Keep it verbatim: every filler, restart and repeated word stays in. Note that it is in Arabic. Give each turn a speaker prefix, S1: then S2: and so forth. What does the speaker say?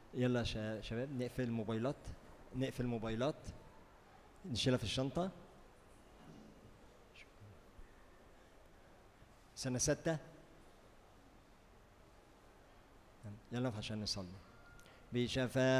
S1: يلا يا شباب نقفل الموبايلات، نقفل الموبايلات، نشيلها في الشنطة. سنة ستة، يلا عشان نصلي. بشفاعة